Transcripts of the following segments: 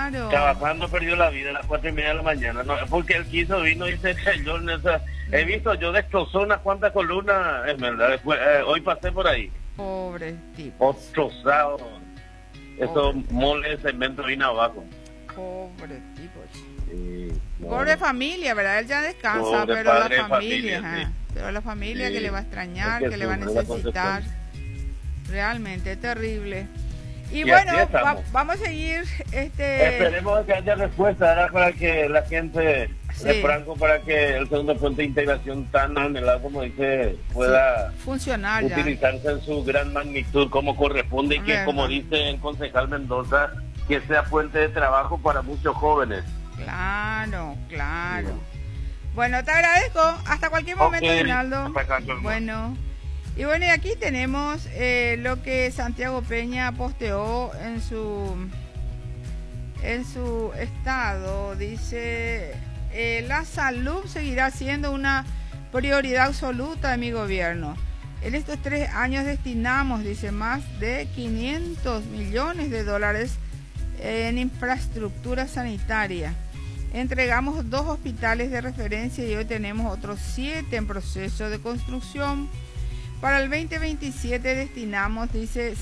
Claro. Trabajando perdió la vida a las 4:30 de la mañana. No, porque él quiso, vino y se cayó en esa... He visto, yo destrozó unas cuantas columnas, es verdad, después, hoy pasé por ahí. Pobre tipo. Destrozado. Esos moles de cemento vino abajo. Pobre tipo. Sí, no. Pobre familia, ¿verdad? Él ya descansa, Pobre pero la padre de familia, familia, sí. pero la familia Sí. que le va a extrañar, Es que le va a sufre la necesitar. Realmente es terrible. Y Y bueno, así estamos. vamos a seguir Esperemos que haya respuesta ahora para que la gente Sí. de Franco, para que el segundo puente de integración tan anhelado como dice pueda funcionar ya. utilizarse en su gran magnitud como corresponde y que, Verdad. como dice el concejal Mendoza, que sea fuente de trabajo para muchos jóvenes. Claro, claro. Bueno, te agradezco. Hasta cualquier momento, Ok, Rinaldo. hasta cualquier momento. Bueno, y aquí tenemos lo que Santiago Peña posteó en su estado. Dice, la salud seguirá siendo una prioridad absoluta de mi gobierno. En estos 3 años destinamos, dice, más de 500 millones de dólares en infraestructura sanitaria. Entregamos 2 hospitales de referencia y hoy tenemos otros 7 en proceso de construcción. Para el 2027 destinamos, dice,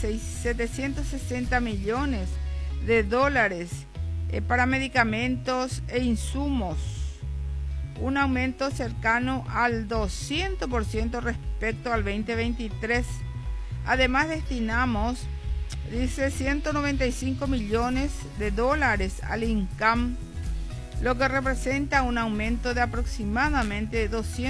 760 millones de dólares para medicamentos e insumos. Un aumento cercano al 200% respecto al 2023. Además destinamos, dice, 195 millones de dólares al INCAM, lo que representa un aumento de aproximadamente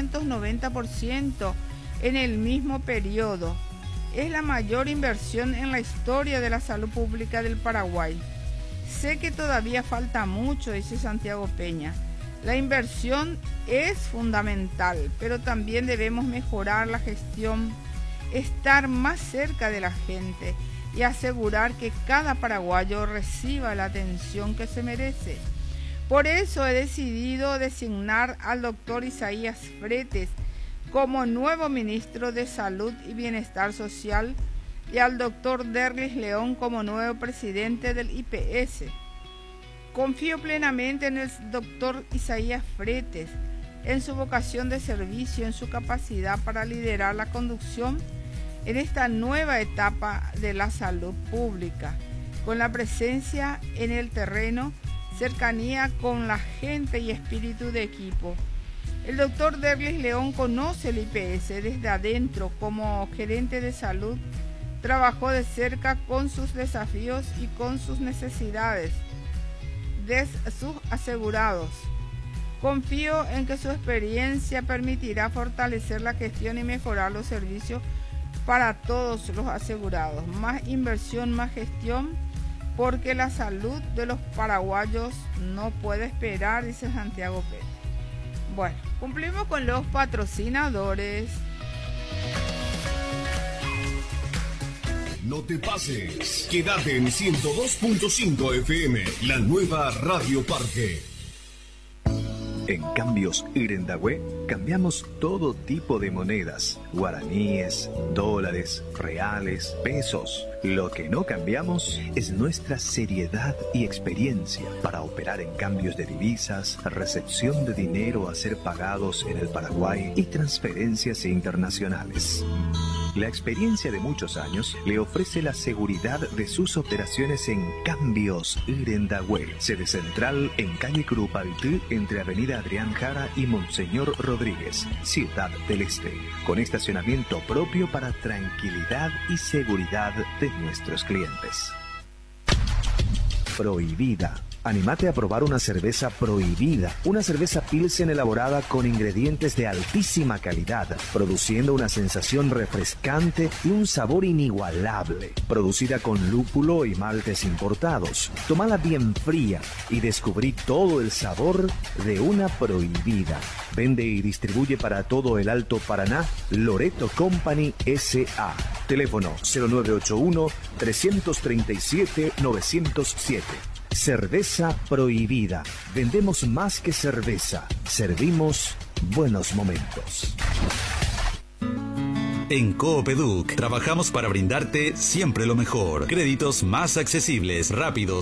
290% en el mismo periodo. Es la mayor inversión en la historia de la salud pública del Paraguay. Sé que todavía falta mucho, dice Santiago Peña. La inversión es fundamental, pero también debemos mejorar la gestión, estar más cerca de la gente y asegurar que cada paraguayo reciba la atención que se merece. Por eso he decidido designar al doctor Isaías Fretes como nuevo ministro de Salud y Bienestar Social y al doctor Derlis León como nuevo presidente del IPS. Confío plenamente en el doctor Isaías Fretes, en su vocación de servicio, en su capacidad para liderar la conducción en esta nueva etapa de la salud pública, con la presencia en el terreno, cercanía con la gente y espíritu de equipo. El doctor Derlis León conoce el IPS desde adentro como gerente de salud, trabajó de cerca con sus desafíos y con sus necesidades de sus asegurados. Confío en que su experiencia permitirá fortalecer la gestión y mejorar los servicios para todos los asegurados. Más inversión, más gestión, porque la salud de los paraguayos no puede esperar, dice Santiago Pérez. Bueno, cumplimos con los patrocinadores. No te pases. Quédate en 102.5 FM, la nueva Radio Parque. En Cambios Irendagüe cambiamos todo tipo de monedas, guaraníes, dólares, reales, pesos. Lo que no cambiamos es nuestra seriedad y experiencia para operar en cambios de divisas, recepción de dinero a ser pagados en el Paraguay y transferencias internacionales. La experiencia de muchos años le ofrece la seguridad de sus operaciones en Cambios Irendagüe, sede central en calle Curupaytí, entre avenida Adrián Jara y Monseñor Rodríguez, Ciudad del Este, con estacionamiento propio para tranquilidad y seguridad de nuestros clientes. Prohibida. Anímate a probar una cerveza Prohibida, una cerveza Pilsen elaborada con ingredientes de altísima calidad, produciendo una sensación refrescante y un sabor inigualable. Producida con lúpulo y maltes importados. Tómala bien fría y descubrí todo el sabor de una Prohibida. Vende y distribuye para todo el Alto Paraná Loreto Company S.A. Teléfono 0981-337-907. Cerveza Prohibida. Vendemos más que cerveza. Servimos buenos momentos. En Coopeduc trabajamos para brindarte siempre lo mejor. Créditos más accesibles, rápidos,